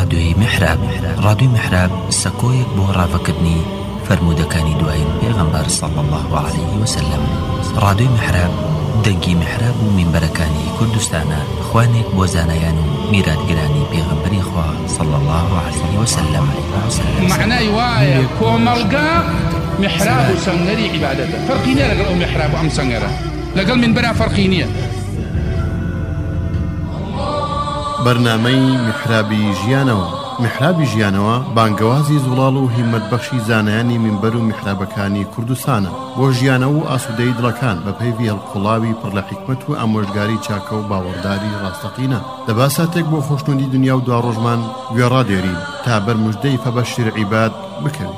رادیۆی میحراب. رادیۆی میحراب سەکۆیەک بۆ ڕاوەکردنی فرمودەکانی دوایین پێغەمبەر صلی الله عليه وسلم. رادیۆی میحراب دەنگی میحراب و مینبەرەکانی کوردستانە، خوانێک بۆ زانایان و میراتگرانی پێغەمبەری خوا صلی الله عليه وسلم. معنای وایە کۆمەڵگا میحراب و سەنگەری عیبادەتە، فەرقی نییە لەگەڵ ئەو میحراب و ئەم سەنگەرە، لەگەڵ مینبەرە فەرقی نییە. بەرنامەی میحرابی ژیانەوە. میحرابی ژیانەوە بانگەوازی زوڵاڵ و هیمەتبەخشی زانایانی مینبەر و میحرابەکانی کوردستانە بۆ ژیانەوە و ئاسوودەی دڵەکان بە پێی هەڵقوڵاوی پڕ لە حیکمەت و ئامۆژگاری چاکە و باوەڕداری ڕاستەقینە. دەبا ساتێک بۆ خۆشنودی دنیا و دواڕۆژمان گوێڕادێرین تا بەرموژدەی فەبەشیر عیباد بکەوین.